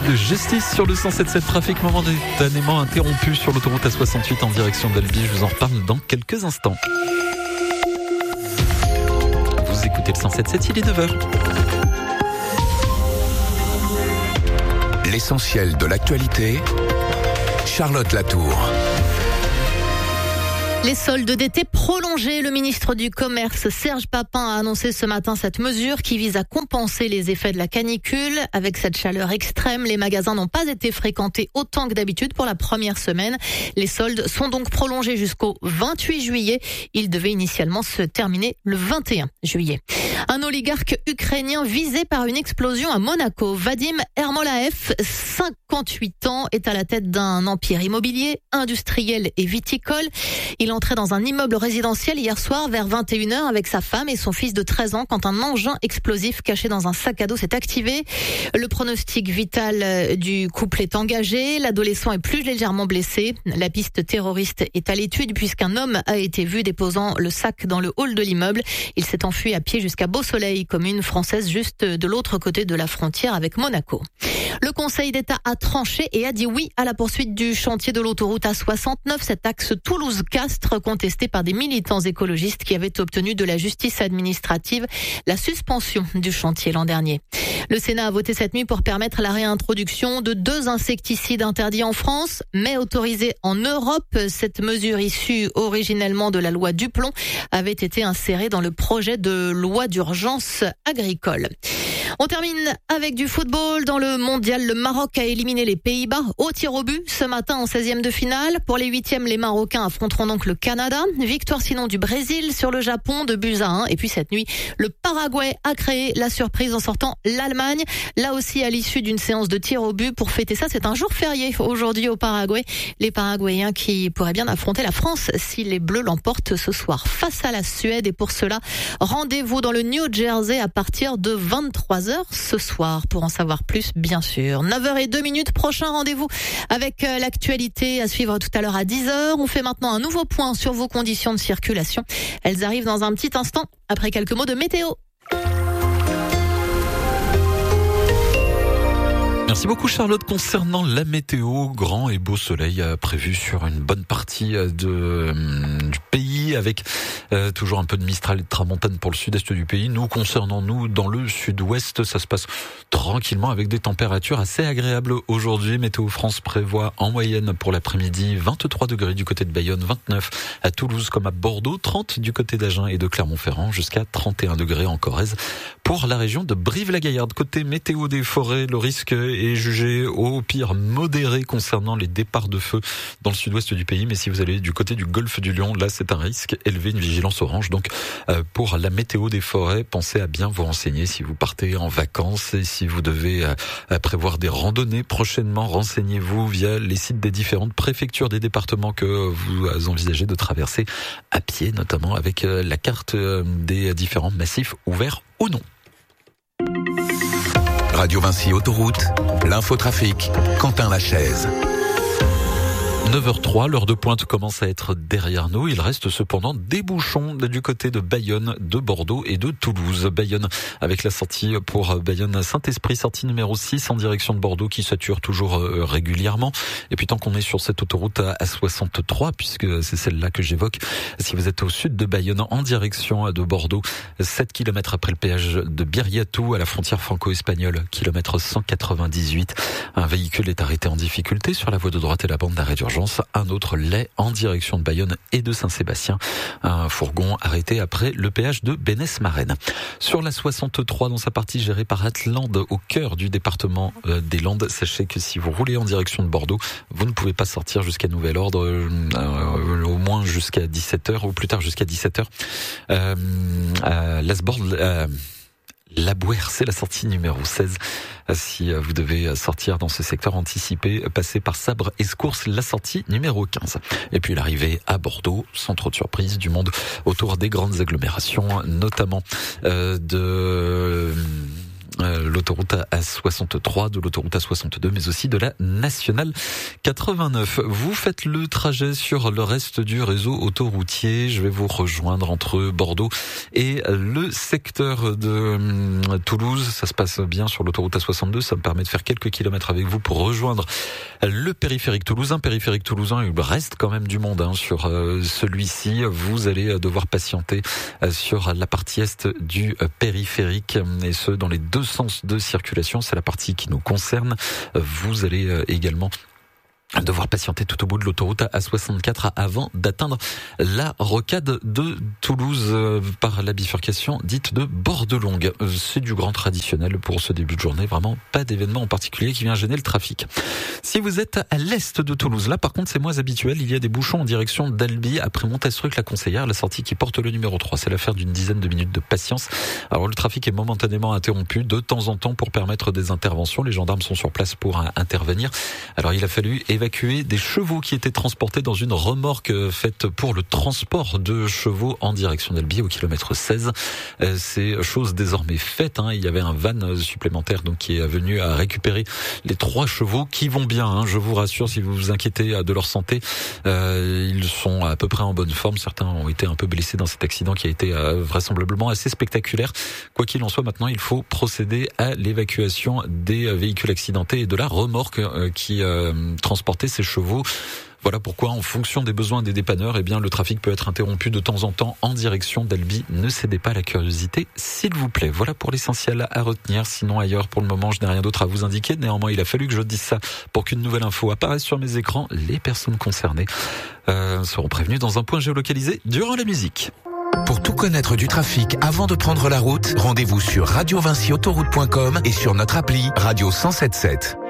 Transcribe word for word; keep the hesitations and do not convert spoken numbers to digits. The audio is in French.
de justice sur le cent sept sept trafic momentanément interrompu sur l'autoroute A soixante-huit en direction d'Albi. Je vous en reparle dans quelques instants. Vous écoutez le cent sept sept, il est neuf heures. L'essentiel de l'actualité, Charlotte Latour. Les soldes d'été prolongés. Le ministre du Commerce, Serge Papin, a annoncé ce matin cette mesure qui vise à compenser les effets de la canicule. Avec cette chaleur extrême, les magasins n'ont pas été fréquentés autant que d'habitude pour la première semaine. Les soldes sont donc prolongés jusqu'au vingt-huit juillet. Ils devaient initialement se terminer le vingt et un juillet. Un oligarque ukrainien visé par une explosion à Monaco. Vadim Ermolaev, cinquante-huit ans, est à la tête d'un empire immobilier, industriel et viticole. Il entrait dans un immeuble résidentiel hier soir vers vingt et une heures avec sa femme et son fils de treize ans quand un engin explosif caché dans un sac à dos s'est activé. Le pronostic vital du couple est engagé. L'adolescent est plus légèrement blessé. La piste terroriste est à l'étude puisqu'un homme a été vu déposant le sac dans le hall de l'immeuble. Il s'est enfui à pied jusqu'à Beau-Soleil, commune française juste de l'autre côté de la frontière avec Monaco. Le Conseil d'État a tranché et a dit oui à la poursuite du chantier de l'autoroute A soixante-neuf, cet axe Toulouse-Castres contesté par des militants écologistes qui avaient obtenu de la justice administrative la suspension du chantier l'an dernier. Le Sénat a voté cette nuit pour permettre la réintroduction de deux insecticides interdits en France, mais autorisés en Europe. Cette mesure issue originellement de la loi Duplon avait été insérée dans le projet de loi d'urgence agricole. On termine avec du football. Dans le mondial, le Maroc a éliminé les Pays-Bas au tir au but ce matin en seizième de finale. Pour les huitièmes, les Marocains affronteront donc le Canada. Victoire sinon du Brésil sur le Japon de buts à un. Et puis cette nuit, le Paraguay a créé la surprise en sortant l'Allemagne. Là aussi à l'issue d'une séance de tir au but. Pour fêter ça, c'est un jour férié aujourd'hui au Paraguay. Les Paraguayens qui pourraient bien affronter la France si les Bleus l'emportent ce soir face à la Suède. Et pour cela, rendez-vous dans le New Jersey à partir de vingt-trois heures ce soir pour en savoir plus, bien sûr. neuf heures zéro deux minutes, prochain rendez-vous avec l'actualité à suivre tout à l'heure à dix heures. On fait maintenant un nouveau point sur vos conditions de circulation. Elles arrivent dans un petit instant après quelques mots de météo. Merci beaucoup Charlotte. Concernant la météo, grand et beau soleil prévu sur une bonne partie de, du pays avec euh, toujours un peu de Mistral et de Tramontane pour le sud-est du pays. Nous, concernant nous, dans le sud-ouest, ça se passe tranquillement avec des températures assez agréables aujourd'hui. Météo France prévoit en moyenne pour l'après-midi vingt-trois degrés du côté de Bayonne, vingt-neuf à Toulouse comme à Bordeaux, trente du côté d'Agen et de Clermont-Ferrand, jusqu'à trente et un degrés en Corrèze pour la région de Brive-la-Gaillarde. Côté météo des forêts, le risque est jugé au pire modéré concernant les départs de feu dans le sud-ouest du pays. Mais si vous allez du côté du golfe du Lion, là c'est un risque élevé, une vigilance orange. Donc euh, pour la météo des forêts, pensez à bien vous renseigner si vous partez en vacances et si vous devez euh, prévoir des randonnées prochainement. Renseignez-vous via les sites des différentes préfectures des départements que vous envisagez de traverser à pied, notamment avec euh, la carte euh, des différents massifs ouverts ou non. Radio Vinci Autoroute, l'infotrafic, Quentin Lachaise. neuf heures zéro trois, l'heure de pointe commence à être derrière nous. Il reste cependant des bouchons du côté de Bayonne, de Bordeaux et de Toulouse. Bayonne avec la sortie pour Bayonne-Saint-Esprit, sortie numéro six en direction de Bordeaux qui sature toujours régulièrement. Et puis tant qu'on est sur cette autoroute A soixante-trois, puisque c'est celle-là que j'évoque, si vous êtes au sud de Bayonne en direction de Bordeaux, sept kilomètres après le péage de Biriatou à la frontière franco-espagnole, kilomètre cent quatre-vingt-dix-huit, un véhicule est arrêté en difficulté sur la voie de droite et la bande d'arrêt d'urgence. Un autre l'est en direction de Bayonne et de Saint-Sébastien. Un fourgon arrêté après le péage de Bénesse-Marraine. Sur la soixante-trois, dans sa partie gérée par Atland, au cœur du département des Landes, sachez que si vous roulez en direction de Bordeaux, vous ne pouvez pas sortir jusqu'à nouvel ordre, euh, au moins jusqu'à dix-sept heures, ou plus tard jusqu'à dix-sept heures. Euh, euh, Lasbord, euh, La Bouère, c'est la sortie numéro seize. Si vous devez sortir dans ce secteur anticipé, passez par Sabre-Escourse, la sortie numéro quinze. Et puis l'arrivée à Bordeaux, sans trop de surprise, du monde autour des grandes agglomérations, notamment euh, de... euh, l'autoroute A soixante-trois, de l'autoroute A soixante-deux, mais aussi de la nationale quatre-vingt-neuf. Vous faites le trajet sur le reste du réseau autoroutier. Je vais vous rejoindre entre Bordeaux et le secteur de euh, Toulouse. Ça se passe bien sur l'autoroute A soixante-deux. Ça me permet de faire quelques kilomètres avec vous pour rejoindre le périphérique toulousain. Périphérique toulousain, il reste quand même du monde hein, sur euh, celui-ci. Vous allez devoir patienter euh, sur la partie est du euh, périphérique, et ce dans les deux sens de circulation. C'est la partie qui nous concerne. Vous allez euh, également devoir patienter tout au bout de l'autoroute A soixante-quatre avant d'atteindre la rocade de Toulouse euh, par la bifurcation dite de Bordelongue. Euh, c'est du grand traditionnel pour ce début de journée. Vraiment pas d'événement en particulier qui vient gêner le trafic. Si vous êtes à l'est de Toulouse, là par contre c'est moins habituel. Il y a des bouchons en direction d'Albi après Montastruc-la-Conseillère, la sortie qui porte le numéro trois. C'est l'affaire d'une dizaine de minutes de patience. Alors le trafic est momentanément interrompu de temps en temps pour permettre des interventions. Les gendarmes sont sur place pour euh, intervenir. Alors il a fallu évacuer des chevaux qui étaient transportés dans une remorque faite pour le transport de chevaux en direction d'Albi au kilomètre seize. C'est chose désormais faite. Hein. Il y avait un van supplémentaire donc qui est venu à récupérer les trois chevaux qui vont bien. Hein. Je vous rassure, si vous vous inquiétez de leur santé, euh, ils sont à peu près en bonne forme. Certains ont été un peu blessés dans cet accident qui a été euh, vraisemblablement assez spectaculaire. Quoi qu'il en soit, maintenant il faut procéder à l'évacuation des véhicules accidentés et de la remorque euh, qui euh, transporte ces chevaux. Voilà pourquoi, en fonction des besoins des dépanneurs, eh bien, le trafic peut être interrompu de temps en temps en direction d'Albi. Ne cédez pas à la curiosité, s'il vous plaît. Voilà pour l'essentiel à retenir. Sinon, ailleurs, pour le moment, je n'ai rien d'autre à vous indiquer. Néanmoins, il a fallu que je dise ça pour qu'une nouvelle info apparaisse sur mes écrans. Les personnes concernées euh, seront prévenues dans un point géolocalisé durant la musique. Pour tout connaître du trafic avant de prendre la route, rendez-vous sur radio vinci autoroute point com et sur notre appli Radio cent sept sept.